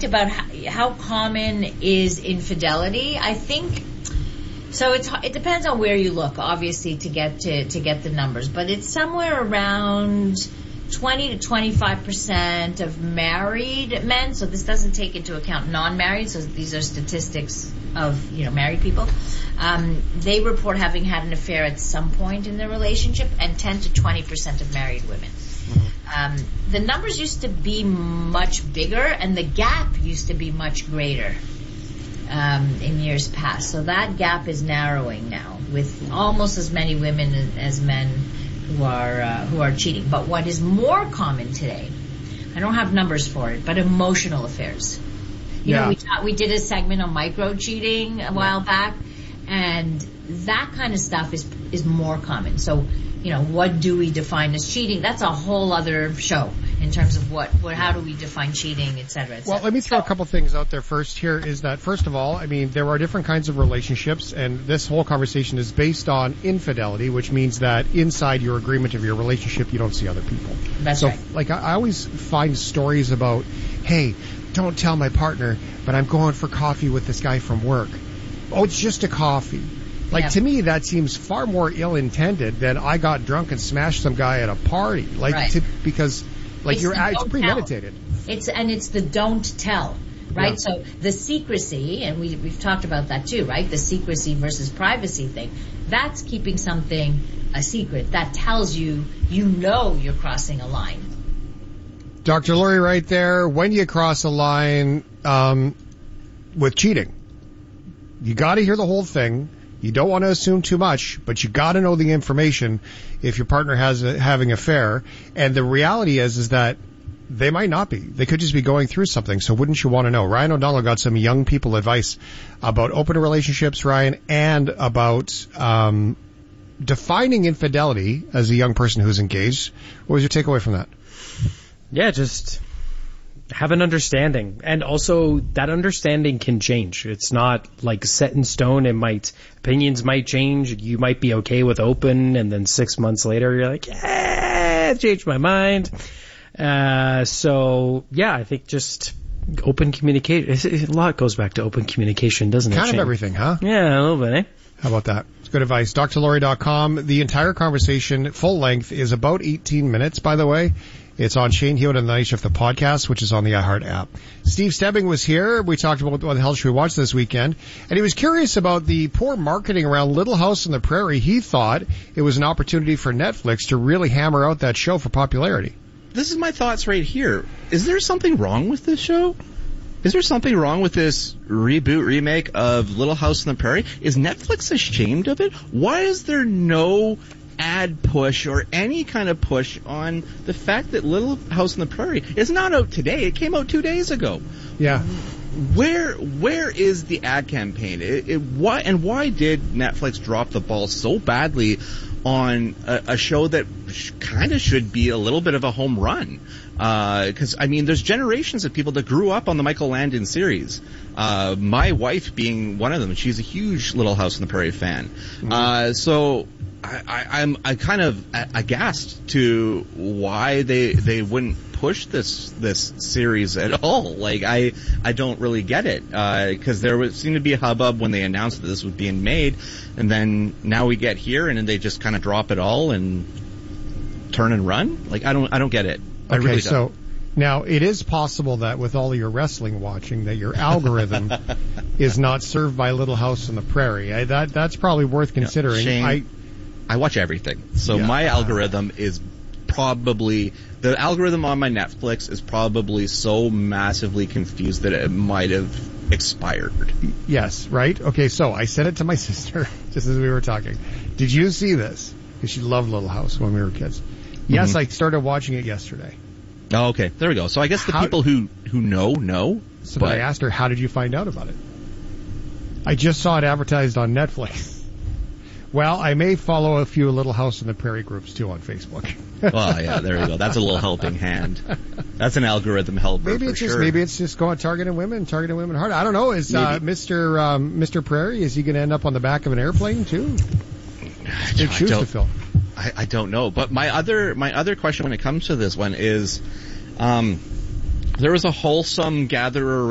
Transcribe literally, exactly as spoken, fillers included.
point about how, how common is infidelity, I think. So it's it depends on where you look, obviously, to get to to get the numbers, but it's somewhere around twenty to twenty-five percent of married men. So this doesn't take into account non-married. So these are statistics of, you know, married people. Um, they report having had an affair at some point in their relationship, and ten to twenty percent of married women. Mm-hmm. Um, the numbers used to be much bigger, and the gap used to be much greater um, in years past. So that gap is narrowing now, with almost as many women as men who are uh, who are cheating. But what is more common today, I don't have numbers for it, but emotional affairs. You yeah. know, we thought we did a segment on micro cheating a while back, and that kind of stuff is is more common. So, you know, what do we define as cheating? That's a whole other show in terms of what, what how do we define cheating, et cetera, et cetera. Well, let me throw a couple things out there first here is that, first of all, I mean, there are different kinds of relationships, and this whole conversation is based on infidelity, which means that inside your agreement of your relationship, you don't see other people. That's so, right. like, I, I always find stories about, hey, don't tell my partner, but I'm going for coffee with this guy from work. Oh, it's just a coffee. Like, yeah. to me, that seems far more ill-intended than I got drunk and smashed some guy at a party. Like, right. to, because, like, it's you're, the it's premeditated. Tell. It's, and it's the don't tell, right? Yeah. So the secrecy, and we, we've talked about that too, right? The secrecy versus privacy thing. That's keeping something a secret. That tells you, you know you're crossing a line. Doctor Laurie right there, when you cross a line, um, with cheating, you gotta hear the whole thing. You don't want to assume too much, but you got to know the information if your partner has a, having an affair. And the reality is, is that they might not be. They could just be going through something. So wouldn't you want to know? Ryan O'Donnell got some young people advice about open relationships, Ryan, and about um, defining infidelity as a young person who's engaged. What was your takeaway from that? Yeah, just have an understanding. And also that understanding can change. It's not like set in stone. It might, opinions might change. You might be okay with open, and then six months later you're like, yeah, I changed my mind. Uh, so yeah, I think just open communication. A lot goes back to open communication, doesn't it? Kind of Shane? everything, huh? Yeah, a little bit, eh? How about that? It's good advice. D R Laurie dot com. The entire conversation, full length, is about eighteen minutes, by the way. It's on Shane Hewitt and the Night Shift, the podcast, which is on the iHeart app. Steve Stebbing was here. We talked about what the hell should we watch this weekend. And he was curious about the poor marketing around Little House on the Prairie. He thought it was an opportunity for Netflix to really hammer out that show for popularity. This is my thoughts right here. Is there something wrong with this show? Is there something wrong with this reboot, remake of Little House on the Prairie? Is Netflix ashamed of it? Why is there no ad push or any kind of push on the fact that Little House on the Prairie is not out today? It came out two days ago. Yeah. Where where is the ad campaign? It, it, why and why did Netflix drop the ball so badly on a, a show that sh- kind of should be a little bit of a home run? Because, uh, I mean, there's generations of people that grew up on the Michael Landon series. Uh, my wife being one of them. She's a huge Little House on the Prairie fan. Mm-hmm. Uh, so I, I, I'm I kind of aghast to why they they wouldn't push this this series at all. Like, I I don't really get it, because uh, there was, seemed to be a hubbub when they announced that this was being made, and then now we get here and then they just kind of drop it all and turn and run. Like, I don't I don't get it. I okay, really so don't. Now it is possible that with all of your wrestling watching, that your algorithm is not served by Little House on the Prairie. I, that that's probably worth considering. Yeah, Shane, I I watch everything, so yeah. my algorithm is probably the algorithm on my Netflix is probably so massively confused that it might have expired. Yes, right? Okay, so I sent it to my sister just as we were talking. Did you see this? Because she loved Little House when we were kids. Yes, mm-hmm. I started watching it yesterday. Oh, okay. There we go. So I guess the how, people who, who know, know. So but I asked her, how did you find out about it? I just saw it advertised on Netflix. Well, I may follow a few Little House on the Prairie groups, too, on Facebook. Well, yeah, there we go. That's a little helping hand. That's an algorithm helper maybe for it's just sure. Maybe it's just going targeting women, targeting women hard. I don't know. Is uh, Mister Um, Mister Prairie, is he going to end up on the back of an airplane, too? There's shoes to fill. I, I don't know. But my other my other question when it comes to this one is, um, there was a wholesome gatherer